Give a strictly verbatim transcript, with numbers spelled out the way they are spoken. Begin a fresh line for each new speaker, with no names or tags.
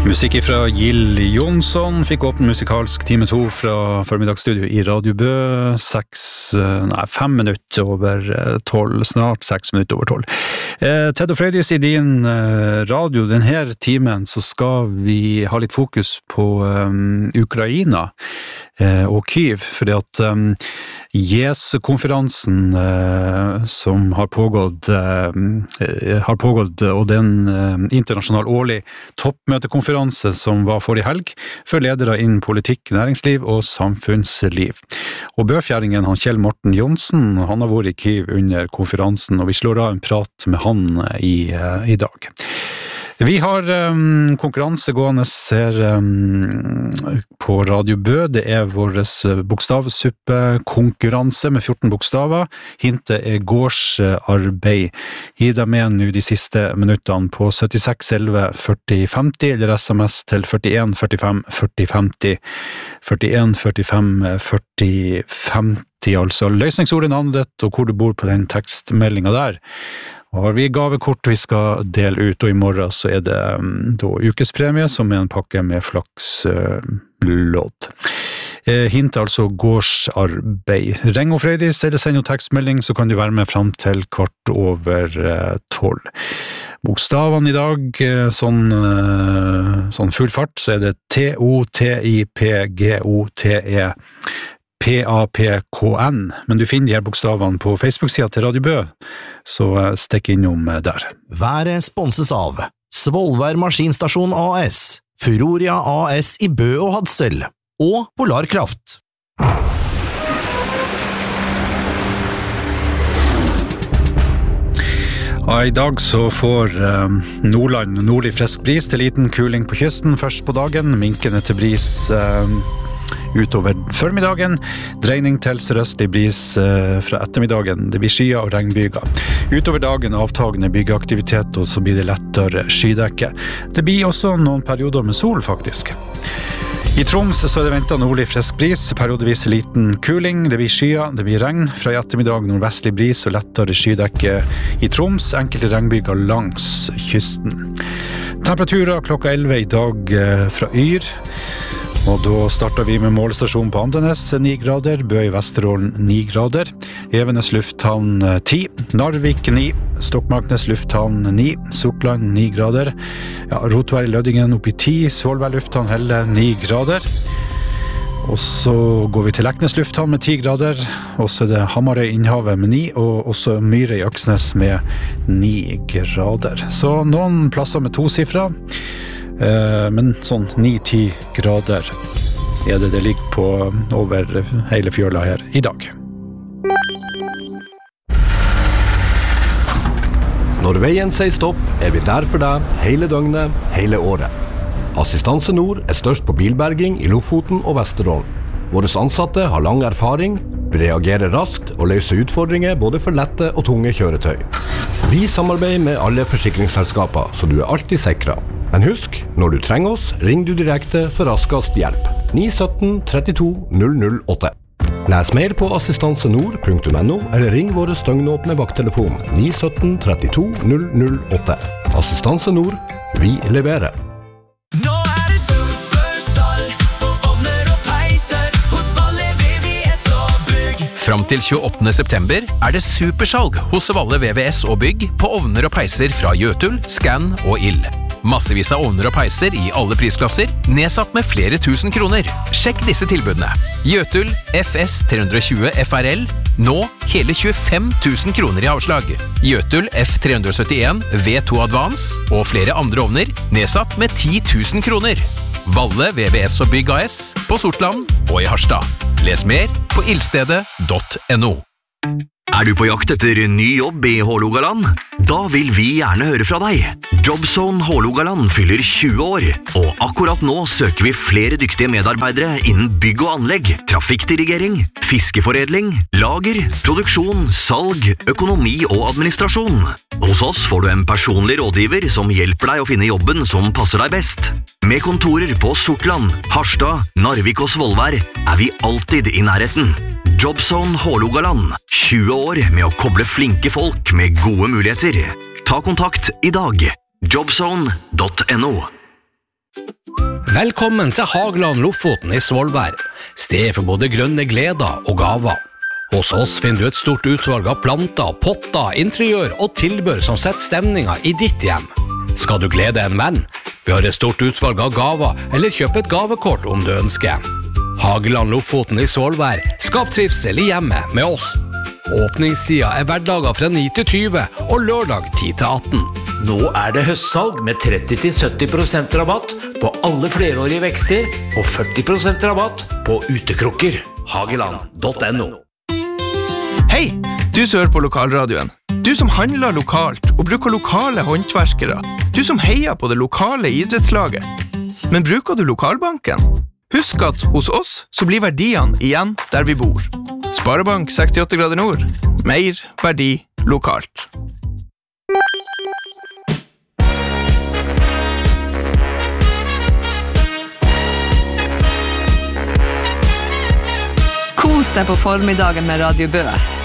Musikk fra Jill Johnson fikk åpen musikalsk time to fra formiddagsstudio i Radio Bø, seks, nei, fem minutter over tolv, snart seks minutter over tolv. Eh, Ted og Frøydis i din eh, radio, denne timen så skal vi ha litt fokus på um, Ukraina eh, og Kyiv, fordi at um, J E S-konferansen eh, som har pågått, eh, har pågått, og den eh, internasjonal årlig toppmøtekonferanse som var forrige helg, for ledere innen politikk, næringsliv og samfunnsliv. Og bøfjæringen, han Kjell Morten Johnsen, han har vært i Kyiv under konferansen, og vi slår av en prat med han i, i dag. Vi har um, konkurranse gående her um, på Radio Bø. Det er vår bokstavsuppe-konkurranse med fjorten bokstaver. Hintet er gårdsarbeid. Gi deg med nå de siste minuttene på syttiseks elleve førti femti eller sms til førtien førtifem førti femti. førtien førtifem førti femti, altså løsningsordet, navnet ditt og hvor du bor på den tekstmeldingen der. Og har vi gavekort vi skal dele ut, og i morgen så er det um, da ukespremie som er en pakke med flakslodd. Uh, eh, hint altså gårdsarbeid. Ring og Frøydis, eller send noen tekstmelding, så kan du være med frem til kvart over uh, tolv. Bokstavene i dag, uh, sånn, uh, sånn full fart, så er det T O T I P G O T E P A P K N, men du finner de her bokstavene på Facebook-siden til Radio Bø, så stikk innom der.
Været sponses av Svolvær Maskinstasjon A S, Furoria A S i Bø og Hadsel, og Polarkraft.
Ja, i dag så får um, Nordland nordlig frisk bris til liten kuling på kysten først på dagen, minkende til bris um, utover formiddagen, dreining til sørøstlig bris eh, fra ettermiddagen. Det blir skyer og regnbyger. Utover dagen avtagende byggeaktivitet, og så blir det lettere skydekke. Det blir også noen perioder med sol, faktisk. I Troms så er det ventet nordlig frisk bris, periodevis liten kuling, det blir skyer, det blir regn. Fra i ettermiddag nordvestlig bris og lettere skydekke i Troms, enkelte regnbyger langs kysten. Temperaturer klokka elleve i dag eh, fra Yr. Og da starter vi med målestasjon på Andenes, ni grader, Bø i Vesterålen, ni grader, Evenes lufthavn, ti, Narvik, ni, Stokmarknes lufthavn, ni, Sortland, ni grader, ja, Rotvær i Lødingen opp i ti, Svolvær lufthavn, Helle, ni grader, og så går vi til Leknes lufthavn med ti grader, og så er det Hamarøy Innhavet med ni, og også Myre i Øksnes med ni grader. Så noen plasser med to siffre, men sånn ni til ti grader er det det ligger på over hele fjøla her i dag.
Når veien sier stopp, er vi der for deg hele døgnet, hele året. Assistanse Nord er størst på bilberging i Lofoten og Vesterålen. Våre ansatte har lang erfaring, vi reagerer raskt og løser utfordringer både for lette og tunge kjøretøy. Vi samarbeider med alle forsikringsselskaper, så du er alltid sikret. Men husk, når du trenger oss, ring du direkte for raskest hjelp. ni sytten trettito null null åtte. Les mer på assistansenord punktum no eller ring våre støgnåpne vakttelefon ni sytten trettito null null åtte. Assistanse Nord, vi leverer.
Nå er det supersalg på ovner og peiser hos Valle V V S og Bygg.
Fram til tjueåttende september er det supersalg hos Valle V V S og Bygg på ovner og peiser fra Jøtul, Scan og Ill. Massevis av ovner og peiser i alle prisklasser, nedsatt med flere tusen kroner. Sjekk disse tilbudene. Jøtul F S tre tjue F R L, nå hele tjuefem tusen kroner i avslag. Jøtul F tre syttien V to Advance og flere andre ovner, nedsatt med ti tusen kroner. Valle V V S og Bygg A S på Sortland og i Harstad. Les mer på ildstedet punktum no.
Er du på jakt etter ny jobb i Hålogaland? Da vil vi gjerne høre fra deg. Jobzone Hålogaland fyller tjue år, og akkurat nå søker vi flere dyktige medarbeidere innen bygg og anlegg, trafikkdirigering, fiskeforedling, lager, produksjon, salg, økonomi og administrasjon. Hos oss får du en personlig rådgiver som hjelper deg å finne jobben som passer deg best. Med kontorer på Sortland, Harstad, Narvik og Svolvær er vi alltid i nærheten. Jobzone Hålogaland, tjue år med å koble flinke folk med gode muligheter. Ta kontakt i dag. jobzone punktum no.
Velkommen til Hageland Lofoten i Svolvær, sted for både grønne gleder og gaver. Hos oss finner du et stort utvalg av planter, potter, interiør og tilbør som setter stemninga i ditt hjem. Skal du glede en venn? Vi har et stort utvalg av gaver, eller kjøp et gavekort om du ønsker. Hageland Lofoten i Svolvær, skap trivsel i hjemmet med oss. Åpningstida er hverdager fra ni til tyve og lørdag ti til atten.
Nå er det høstsalg med tretti til sytti prosent rabatt på alle flerårige vekster og førti prosent rabatt på utekrukker.
Hageland punktum no.
Hei, du som hører på lokalradioen. Du som handler lokalt og bruker lokale håndverskere. Du som heier på det lokale idrettslaget. Men bruker du lokalbanken? Husk at hos oss så blir verdiene igjen der vi bor. Sparebank sekstiåtte grader nord. Mer verdi lokalt.
Kos deg på formiddagen med Radio Bø.